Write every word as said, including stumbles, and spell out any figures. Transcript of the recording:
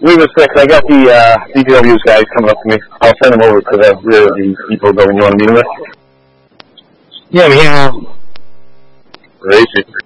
Wait a sec, I got the uh, D P W's guys coming up to me. I'll send them over to the rear of the depot building. You want to meet them with? Yeah, I'm here now. Racing.